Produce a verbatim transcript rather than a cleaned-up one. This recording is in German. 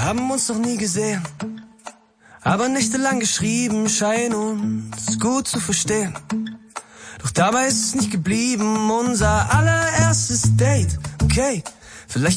haben uns noch nie gesehen, aber nächtelang geschrieben, scheinen uns gut zu verstehen. Doch dabei ist es nicht geblieben, unser allererstes Date. Okay, vielleicht